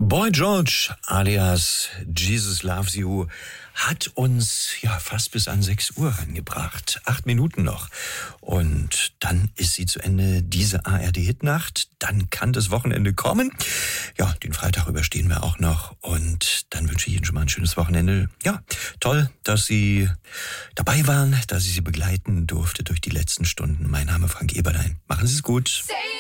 Boy George alias Jesus Loves You hat uns fast bis an 6 Uhr rangebracht. 8 Minuten noch. Und dann ist sie zu Ende, diese ARD-Hitnacht. Dann kann das Wochenende kommen. Ja, den Freitag überstehen wir auch noch. Und dann wünsche ich Ihnen schon mal ein schönes Wochenende. Ja, toll, dass Sie dabei waren, dass ich Sie begleiten durfte durch die letzten Stunden. Mein Name ist Frank Eberlein. Machen Sie es gut.